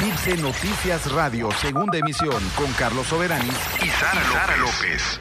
CIPSE Noticias Radio, segunda emisión, con Carlos Soberanis y Sara López.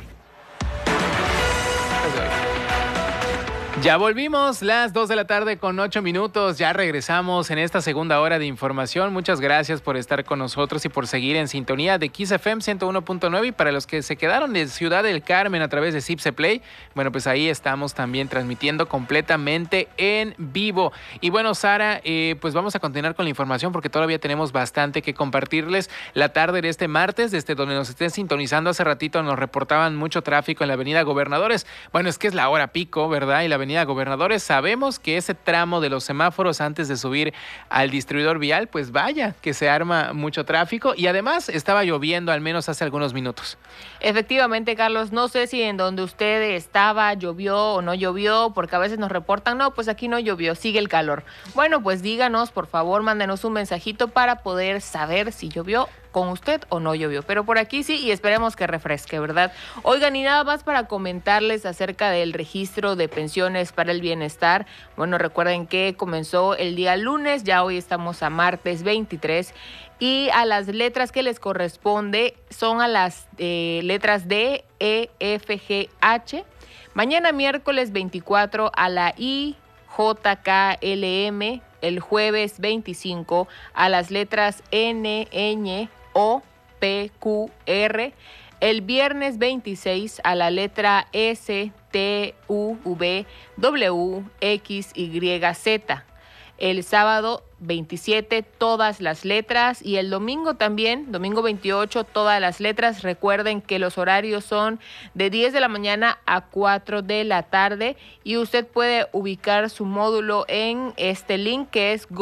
Ya volvimos, las 2 de la tarde con 8 minutos, ya regresamos en esta segunda hora de información. Muchas gracias por estar con nosotros y por seguir en sintonía de Kiss FM 101.9, y para los que se quedaron de Ciudad del Carmen a través de CIPSE Play, bueno, pues ahí estamos también transmitiendo completamente en vivo. Y bueno, Sara, pues vamos a continuar con la información porque todavía tenemos bastante que compartirles. La tarde de este martes, desde donde nos estén sintonizando, hace ratito nos reportaban mucho tráfico en la avenida Gobernadores. Bueno, es que es la hora pico, ¿verdad? Y la avenida Gobernadores, sabemos que ese tramo de los semáforos antes de subir al distribuidor vial, pues vaya que se arma mucho tráfico, y además estaba lloviendo al menos hace algunos minutos. Efectivamente, Carlos, no sé si en donde usted estaba llovió o no llovió, porque a veces nos reportan, no, pues aquí no llovió, sigue el calor. Bueno, pues díganos, por favor, mándenos un mensajito para poder saber si llovió con usted o no llovió, pero por aquí sí, y esperemos que refresque, ¿verdad? Oigan, y nada más para comentarles acerca del registro de pensiones para el bienestar. Bueno, recuerden que comenzó el día lunes, ya hoy estamos a martes 23, y a las letras que les corresponde son a las letras D, E, F, G, H. Mañana miércoles 24 a la I, J, K, L, M. El jueves 25 a las letras N, Ñ, O, P, Q, R. El viernes 26 a la letra S, T, U, V, W, X, Y, Z. El sábado 27 todas las letras, y el domingo también, domingo 28 todas las letras. Recuerden que los horarios son de 10 de la mañana a 4 de la tarde, y usted puede ubicar su módulo en este link que es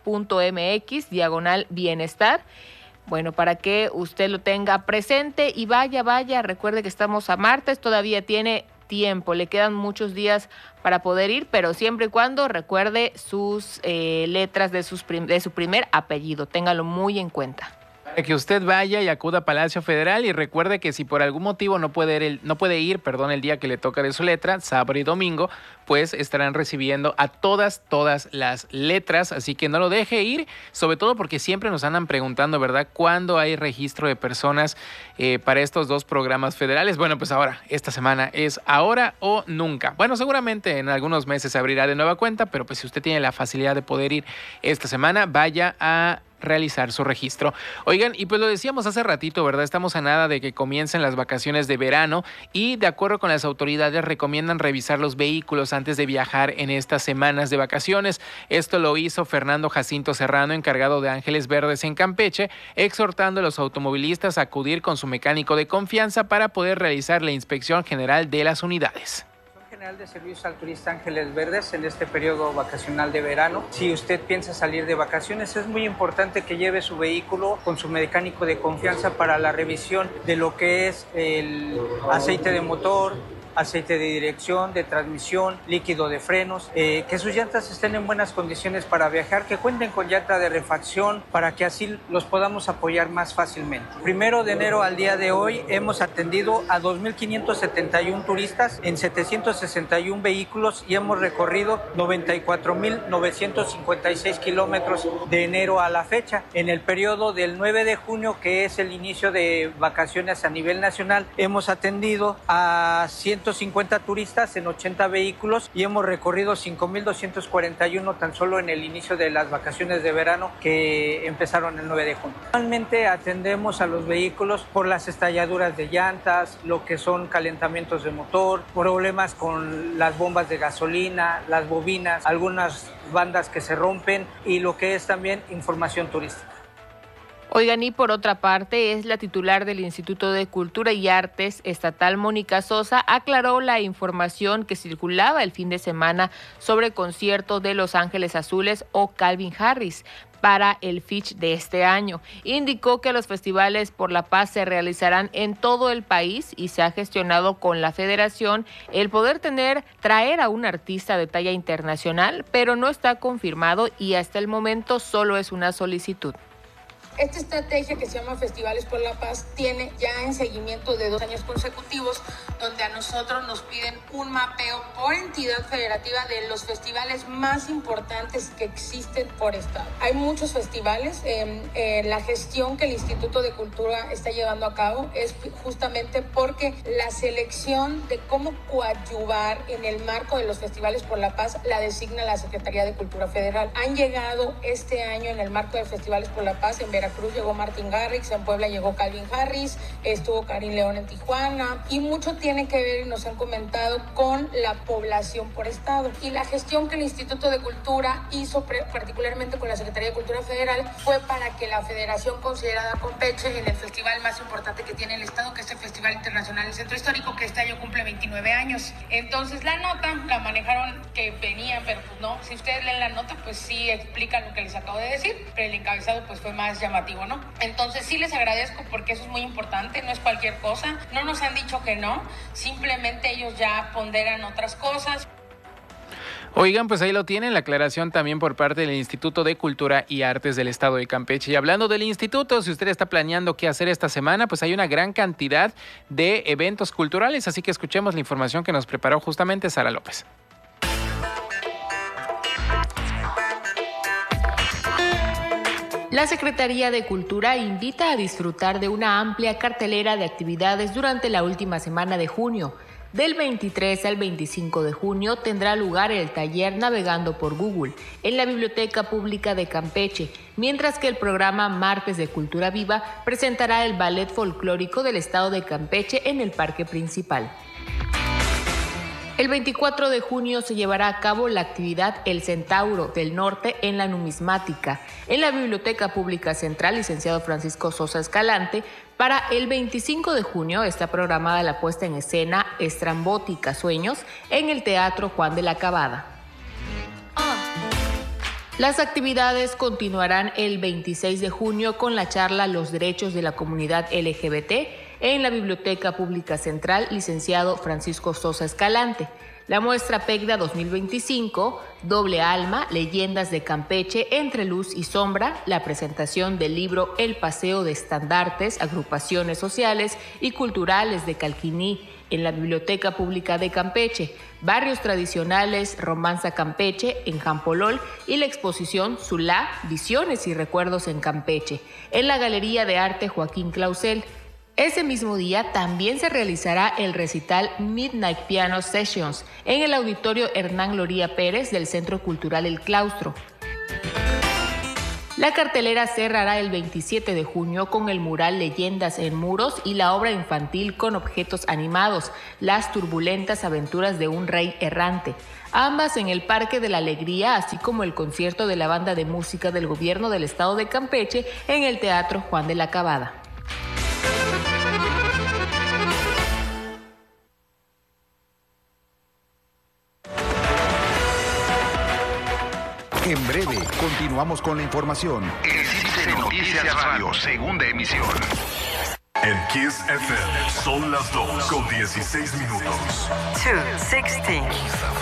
gov.mx/bienestar. Bueno, para que usted lo tenga presente y vaya, recuerde que estamos a martes, todavía tiene tiempo, le quedan muchos días para poder ir, pero siempre y cuando recuerde sus letras de su primer apellido, téngalo muy en cuenta. Para que usted vaya y acuda a Palacio Federal, y recuerde que si por algún motivo no puede ir el día que le toca de su letra, sábado y domingo, pues estarán recibiendo a todas las letras, así que no lo deje ir, sobre todo porque siempre nos andan preguntando, ¿verdad?, ¿cuándo hay registro de personas para estos dos programas federales? Bueno, pues ahora, esta semana es ahora o nunca. Bueno, seguramente en algunos meses se abrirá de nueva cuenta, pero pues si usted tiene la facilidad de poder ir esta semana, vaya a realizar su registro. Oigan, y pues lo decíamos hace ratito, ¿verdad? Estamos a nada de que comiencen las vacaciones de verano, y de acuerdo con las autoridades recomiendan revisar los vehículos antes de viajar en estas semanas de vacaciones. Esto lo hizo Fernando Jacinto Serrano, encargado de Ángeles Verdes en Campeche, exhortando a los automovilistas a acudir con su mecánico de confianza para poder realizar la inspección general de las unidades. De Servicios al Turista Ángeles Verdes en este periodo vacacional de verano. Si usted piensa salir de vacaciones, es muy importante que lleve su vehículo con su mecánico de confianza para la revisión de lo que es el aceite de motor, aceite de dirección, de transmisión, líquido de frenos, que sus llantas estén en buenas condiciones para viajar, que cuenten con llanta de refacción para que así los podamos apoyar más fácilmente. 1 de enero al día de hoy hemos atendido a 2.571 turistas en 761 vehículos y hemos recorrido 94.956 kilómetros de enero a la fecha. En el periodo del 9 de junio, que es el inicio de vacaciones a nivel nacional, hemos atendido a 150 turistas en 80 vehículos y hemos recorrido 5.241 tan solo en el inicio de las vacaciones de verano que empezaron el 9 de junio. Normalmente atendemos a los vehículos por las estalladuras de llantas, lo que son calentamientos de motor, problemas con las bombas de gasolina, las bobinas, algunas bandas que se rompen, y lo que es también información turística. Oigan, y por otra parte, es la titular del Instituto de Cultura y Artes Estatal, Mónica Sosa, aclaró la información que circulaba el fin de semana sobre el concierto de Los Ángeles Azules o Calvin Harris para el Fitch de este año. Indicó que los festivales por la paz se realizarán en todo el país y se ha gestionado con la federación el poder traer a un artista de talla internacional, pero no está confirmado y hasta el momento solo es una solicitud. Esta estrategia que se llama Festivales por la Paz tiene ya en seguimiento de 2 años consecutivos, donde a nosotros nos piden un mapeo por entidad federativa de los festivales más importantes que existen por estado. Hay muchos festivales. La gestión que el Instituto de Cultura está llevando a cabo es justamente porque la selección de cómo coadyuvar en el marco de los Festivales por la Paz la designa la Secretaría de Cultura Federal. Han llegado este año en el marco de Festivales por la Paz, en Veracruz llegó Martin Garrix, en Puebla llegó Calvin Harris, estuvo Karim León en Tijuana, y mucho tiene que ver, y nos han comentado, con la población por estado. Y la gestión que el Instituto de Cultura hizo, particularmente con la Secretaría de Cultura Federal, fue para que la federación considerara Campeche en el festival más importante que tiene el estado, que es el Festival Internacional del Centro Histórico, que este año cumple 29 años. Entonces la nota la manejaron que venían, pero pues no, si ustedes leen la nota, pues sí explica lo que les acabo de decir, pero el encabezado pues fue más llamativo, ¿no? Entonces sí les agradezco, porque eso es muy importante, no es cualquier cosa, no nos han dicho que no, simplemente ellos ya ponderan otras cosas. Oigan, pues ahí lo tienen, la aclaración también por parte del Instituto de Cultura y Artes del Estado de Campeche. Y hablando del instituto, si usted está planeando qué hacer esta semana, pues hay una gran cantidad de eventos culturales, así que escuchemos la información que nos preparó justamente Sara López. La Secretaría de Cultura invita a disfrutar de una amplia cartelera de actividades durante la última semana de junio. Del 23 al 25 de junio tendrá lugar el taller Navegando por Google en la Biblioteca Pública de Campeche, mientras que el programa Martes de Cultura Viva presentará el ballet folclórico del estado de Campeche en el parque principal. El 24 de junio se llevará a cabo la actividad El Centauro del Norte en la Numismática, en la Biblioteca Pública Central, licenciado Francisco Sosa Escalante. Para el 25 de junio está programada la puesta en escena Estrambótica Sueños en el Teatro Juan de la Cabada. Las actividades continuarán el 26 de junio con la charla Los Derechos de la Comunidad LGBT en la Biblioteca Pública Central, licenciado Francisco Sosa Escalante. La muestra PECDA 2025, Doble Alma, Leyendas de Campeche, Entre Luz y Sombra, la presentación del libro El Paseo de Estandartes, Agrupaciones Sociales y Culturales de Calquiní en la Biblioteca Pública de Campeche, Barrios Tradicionales, Romanza Campeche en Jampolol y la exposición Zulá, Visiones y Recuerdos en Campeche, en la Galería de Arte Joaquín Clausel. Ese mismo día también se realizará el recital Midnight Piano Sessions en el Auditorio Hernán Loría Pérez del Centro Cultural El Claustro. La cartelera cerrará el 27 de junio con el mural Leyendas en Muros y la obra infantil con objetos animados, Las turbulentas aventuras de un rey errante, ambas en el Parque de la Alegría, así como el concierto de la banda de música del gobierno del estado de Campeche en el Teatro Juan de la Cabada. En breve, continuamos con la información. En Noticias Radio, segunda emisión. En Kiss FM son las 2:16. 2:16.